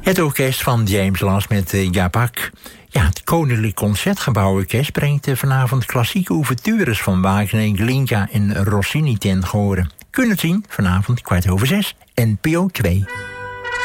Het orkest van James Last met Gabak. Ja, het Koninklijk Concertgebouworkest brengt vanavond klassieke ouvertures van Wagner, Glinka en Rossini ten gehore. Kunt het zien vanavond 5:15, NPO 2.